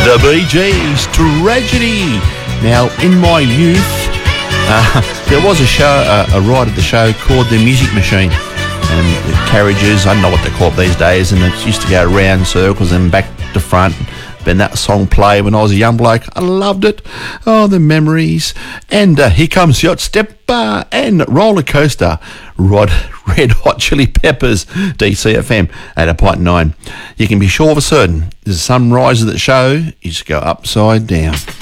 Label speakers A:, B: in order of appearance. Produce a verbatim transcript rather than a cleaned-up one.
A: The Bee Gees, Tragedy. Now, in my youth, uh, there was a show, uh, a ride at the show called The Music Machine. And the carriages, I don't know what they call it these days, and it used to go round circles and back to front. When that song played when I was a young bloke, I loved it. Oh, the memories. And uh, Here Comes Yacht Stepper and Roller Coaster. Rod, Red Hot Chili Peppers, D C F M at a point nine. You can be sure for certain, there's some rides of the show, you just go upside down.